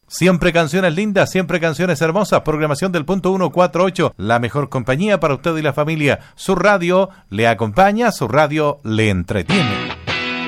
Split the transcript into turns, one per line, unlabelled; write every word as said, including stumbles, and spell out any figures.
Siempre canciones lindas, siempre canciones hermosas. Programación del punto ciento cuarenta y ocho, la mejor compañía para usted y la familia. Su radio le acompaña, su radio le entretiene.